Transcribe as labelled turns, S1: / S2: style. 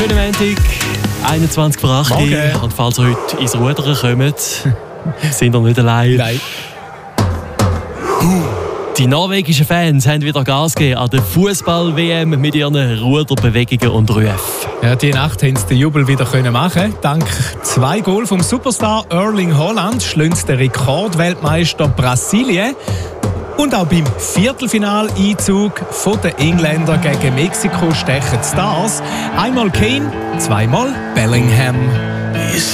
S1: Schönen Montag, 21 vor 8 Uhr. Und falls ihr heute ins Rudern kommt, sind ihr nicht allein.
S2: Nein.
S1: Die norwegischen Fans haben wieder Gas gegeben an der Fußball-WM mit ihren Ruderbewegungen und Rufen.
S2: Ja, die Nacht haben sie den Jubel wieder machen. Dank 2 Goal vom Superstar Erling Haaland schlägt der Rekordweltmeister Brasilien. Und auch beim Viertelfinaleinzug der Engländer gegen Mexiko stechen die Stars. Einmal Kane, zweimal Bellingham.